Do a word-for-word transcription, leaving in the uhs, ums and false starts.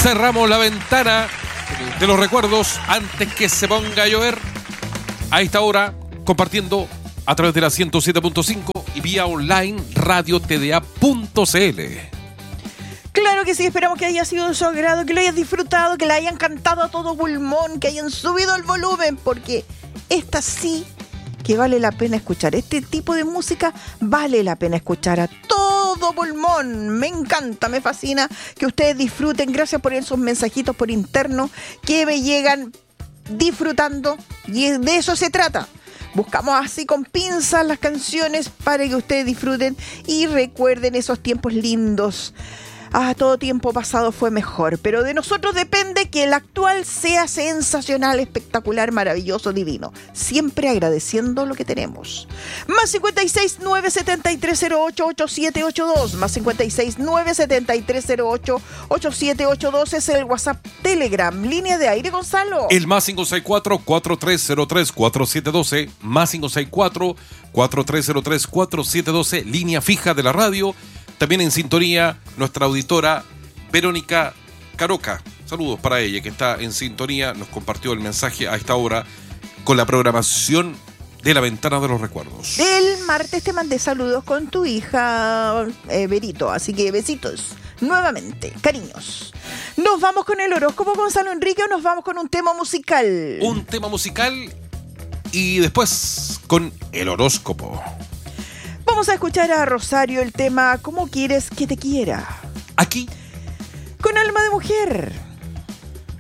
cerramos la ventana de los recuerdos antes que se ponga a llover. A esta hora, compartiendo a través de la ciento siete punto cinco y vía online radio t d a punto c l. Claro que sí, esperamos que haya sido de su agrado, que lo hayas disfrutado, que le hayan cantado a todo pulmón, que hayan subido el volumen, porque esta sí que vale la pena escuchar. Este tipo de música vale la pena escuchar a todo pulmón. Me encanta, me fascina que ustedes disfruten. Gracias por esos mensajitos por interno que me llegan disfrutando, y de eso se trata. Buscamos así con pinzas las canciones para que ustedes disfruten y recuerden esos tiempos lindos. Ah, todo tiempo pasado fue mejor, pero de nosotros depende que el actual sea sensacional, espectacular, maravilloso, divino. Siempre agradeciendo lo que tenemos. Más cincuenta y seis, nueve setenta y tres cero ocho, ocho siete ocho dos. Más cincuenta y seis, nueve setenta y tres cero ocho, ocho siete ocho dos es el WhatsApp, Telegram, línea de aire, Gonzalo. El más cinco seis cuatro, cuatro tres cero tres, cuatro siete uno dos. Más cinco seis cuatro, cuatro tres cero tres, cuatro siete uno dos. Línea fija de la radio. También en sintonía nuestra auditora Verónica Caroca. Saludos para ella que está en sintonía. Nos compartió el mensaje a esta hora con la programación de la Ventana de los Recuerdos. El martes te mandé saludos con tu hija eh, Berito, así que besitos nuevamente, cariños. Nos vamos con el horóscopo, Gonzalo Enrique, o nos vamos con un tema musical. Un tema musical y después con el horóscopo. Vamos a escuchar a Rosario el tema ¿Cómo quieres que te quiera? Aquí, con alma de mujer.